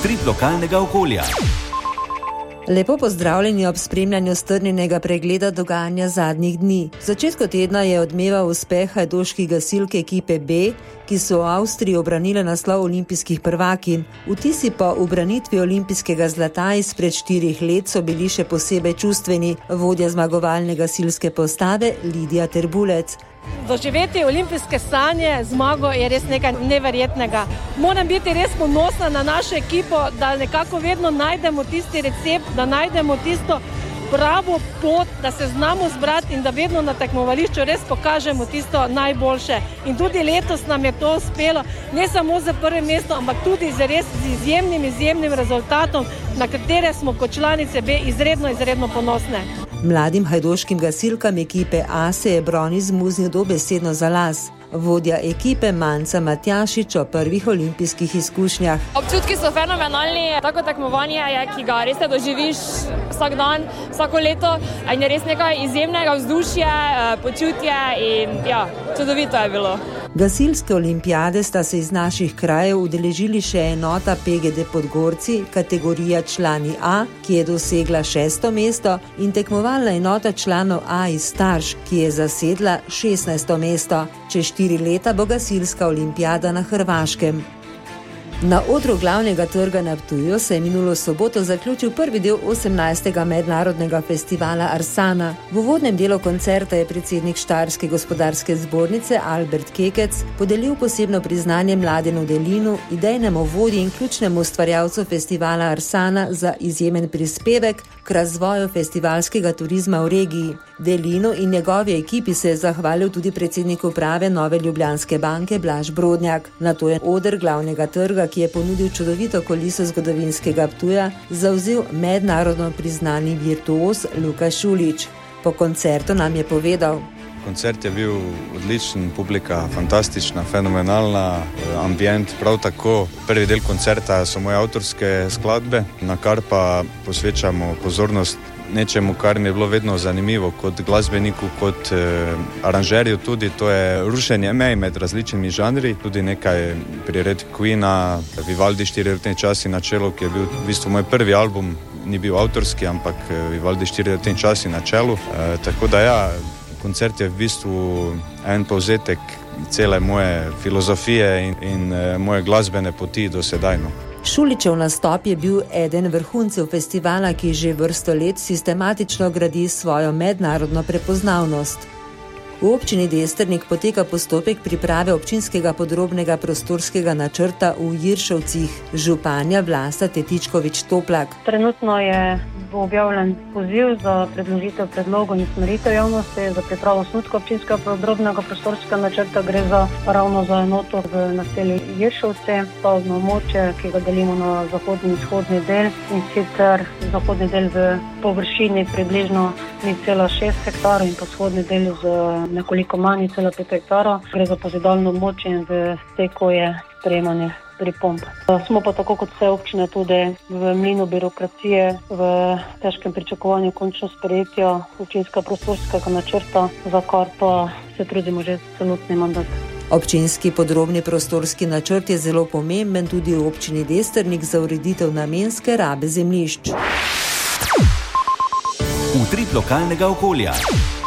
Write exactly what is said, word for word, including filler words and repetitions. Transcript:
Utrip lokalnega okolja. Lepo pozdravljeni ob spremljanju strnjenega pregleda dogajanja zadnjih dni. V začetku tedna je odmeval uspeh hajduških gasilk ekipe B, ki so v Avstriji obranile naslov olimpijskih prvakinj. Vtisi po ubranitvi olimpijskega zlata izpred štirih let so bili še posebej čustveni. Vodja zmagovalne gasilske postave Lidija Terbulec. Doživeti olimpijske sanje, zmago je res nekaj neverjetnega. Moram biti res ponosna na našo ekipo, da nekako vedno najdemo tisti recept, da najdemo tisto pravo pot, da se znamo zbrati in da vedno na tekmovališču res pokažemo tisto najboljše. In tudi letos nam je to uspelo, ne samo za prvim mestom, ampak tudi z res z izjemnim, izjemnim rezultatom, na katere smo kot članice B izredno, izredno ponosne. Mladim hajduškim gasilkam ekipe A se je bron izmuznil dobesedno za las. Vodja ekipe Manca Matjašič o prvih olimpijskih izkušnjah. Občutki so fenomenalni. Tako tekmovanje je, ki ga res doživiš vsak dan, vsako leto. In je res nekaj izjemnega vzdušje, počutje in ja, čudovito je bilo. Gasilske olimpijade sta se iz naših krajev udeležili še enota P G D Podgorci, kategorija člani A, ki je dosegla šesto mesto, in tekmovalna enota članov A iz Starš, ki je zasedla šestnajsto mesto. Čez štiri leta bo gasilska olimpijada na Hrvaškem. Na odru glavnega trga na Ptuju se je minulo soboto zaključil prvi del osemnajstega mednarodnega festivala Arsana. V uvodnem delu koncerta je predsednik Štajerske gospodarske zbornice Albert Kekec podelil posebno priznanje Mladenu Delinu, idejnemu vodji in ključnemu ustvarjalcu festivala Arsana, za izjemen prispevek k razvoju festivalskega turizma v regiji. Delinu in njegovi ekipi se je zahvalil tudi predsednik uprave Nove Ljubljanske banke Blaž Brodnjak. Nato je oder glavnega trga, ki je ponudil čudovito kuliso zgodovinskega Ptuja, zavzel mednarodno priznani virtuoz Luka Šulič. Po koncertu nam je povedal: Koncert je bil odličen, publika fantastična, fenomenalna, ambient prav tako. Prvi del koncerta so moje avtorske skladbe, na kar pa posvečamo pozornost nečemu, kar mi je bilo vedno zanimivo kot glasbeniku, kot eh, aranžerju tudi, to je rušenje mej med različnimi žanri, tudi nekaj priredb Queena, Vivaldi štiriletni časi na čelu, ki je bil v bistvu moj prvi album, ni bil avtorski, ampak Vivaldi štiriletni časi na čelu, eh, tako da ja, koncert je v bistvu en povzetek cele moje filozofije in, in eh, moje glasbene poti do sedajno. Šuličev nastop je bil eden vrhuncev festivala, ki že vrsto let sistematično gradi svojo mednarodno prepoznavnost. V občini Destrnik poteka postopek priprave občinskega podrobnega prostorskega načrta v Jiršovcih. Županja Vlasta Tetičkovič Toplak. Trenutno je objavljen poziv za predložitev predlogov in usmeritev javnosti za pripravo osnutka občinskega podrobnega prostorskega načrta. Gre za ravno za enoto v naselju Jiršovce, stavbno območje, ki ga delimo na zahodni in vzhodni del, in sicer zahodni del v površini približno nič cela šest hektarov in pa vzhodni del z nekoliko manj nič cela pet hektarov. Gre za pozidalno območje in v teku je sprejemanje pripomb. Smo pa tako kot vse občine tudi v mlinu birokracije, v težkem pričakovanju končno sprejetja občinskega prostorskega načrta, za kar pa se trudimo že celotni mandat. Občinski podrobni prostorski načrt je zelo pomemben tudi v občini Destrnik za ureditev namenske rabe zemljišč. Utrip lokalnega okolja.